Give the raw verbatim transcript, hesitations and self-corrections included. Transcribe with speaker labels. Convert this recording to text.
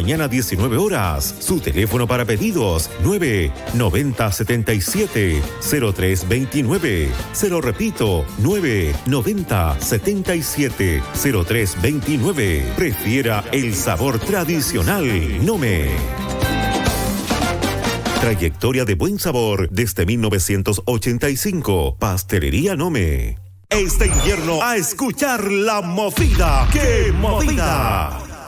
Speaker 1: mañana, diecinueve horas. Su teléfono para pedidos, nueve noventa setenta y siete cero tres veintinueve. Se lo repito, nueve noventa setenta y siete cero tres veintinueve. Prefiera el sabor tradicional Nome. Trayectoria de buen sabor desde mil novecientos ochenta y cinco. Pastelería Nome. Este invierno a escuchar la movida. ¡Qué movida!